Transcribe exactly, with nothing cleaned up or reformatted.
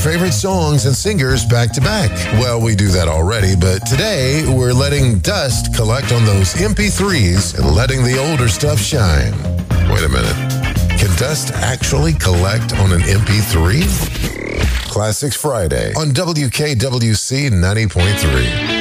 favorite songs and singers back to back. Well, we do that already, but today we're letting Dust collect on those M P threes and letting the older stuff shine. Wait a minute. Can Dust actually collect on an M P three? Classics Friday on W K W C ninety point three.